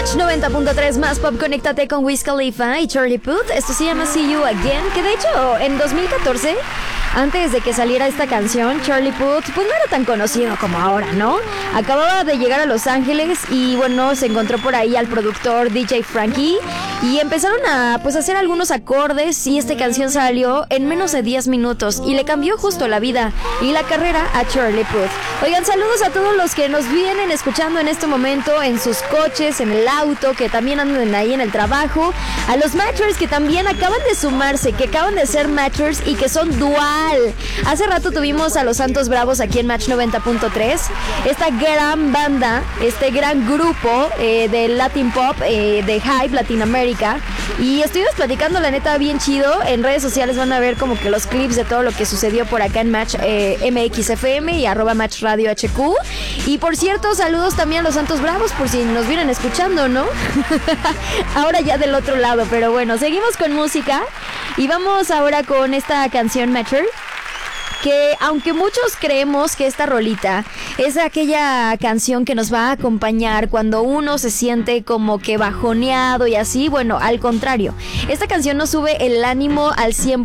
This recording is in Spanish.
Match 90.3 más pop, conéctate con Wiz Khalifa y Charlie Puth. Esto se llama See You Again, que de hecho en 2014, antes de que saliera esta canción, Charlie Puth pues no era tan conocido como ahora, ¿no? Acababa de llegar a Los Ángeles y bueno, se encontró por ahí al productor DJ Frankie y empezaron a pues hacer algunos acordes y esta canción salió en menos de 10 minutos y le cambió justo la vida y la carrera a Charlie Puth. Oigan, saludos a todos los que nos vienen escuchando en este momento en sus coches, en el auto, que también andan ahí en el trabajo, a los Matchers que también acaban de sumarse, que acaban de ser Matchers y que son dual. Hace rato tuvimos a los Santos Bravos aquí en Match 90.3, esta gran banda, este gran grupo de Latin Pop, de Hype Latinoamérica, y estuvimos platicando la neta bien chido. En redes sociales van a ver como que los clips de todo lo que sucedió por acá en Match MXFM y @Match Radio HQ. Y por cierto, saludos también a los Santos Bravos por si nos vienen escuchando, ¿no? Ahora ya del otro lado, pero bueno, seguimos con música y vamos ahora con esta canción Matcher, que aunque muchos creemos que esta rolita es aquella canción que nos va a acompañar cuando uno se siente como que bajoneado y así, bueno, al contrario, esta canción nos sube el ánimo al 100%.